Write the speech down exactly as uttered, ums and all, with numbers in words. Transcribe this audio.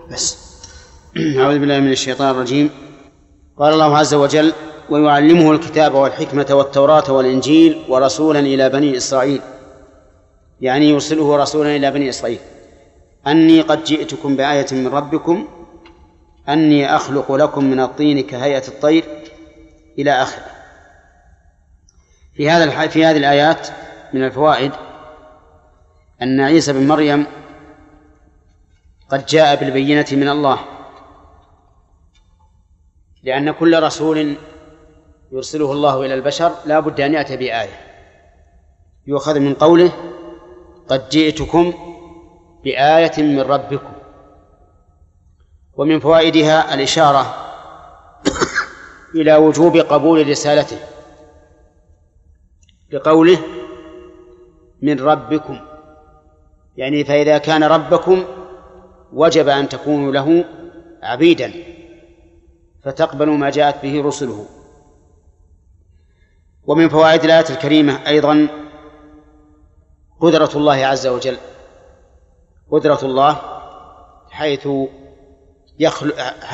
بس. أعوذ بالله من الشيطان الرجيم. قال الله عز وجل: ويعلمه الكتاب والحكمة والتوراة والإنجيل ورسولا إلى بني إسرائيل، يعني يرسله رسولا إلى بني إسرائيل، أني قد جئتكم بآية من ربكم أني أخلق لكم من الطين كهيئة الطير إلى آخره. في هذا في هذه الآيات من الفوائد أن عيسى بن مريم قد جاء بالبينة من الله، لأن كل رسول يرسله الله إلى البشر لا بد أن يأتي بآية، يؤخذ من قوله قد جئتكم بآية من ربكم. ومن فوائدها الإشارة إلى وجوب قبول رسالته بقوله من ربكم، يعني فإذا كان ربكم وجب أن تكونوا له عبيدا فتقبلوا ما جاءت به رسله. ومن فوائد الآية الكريمة أيضا قدرة الله عز وجل، قدرة الله حيث يخلق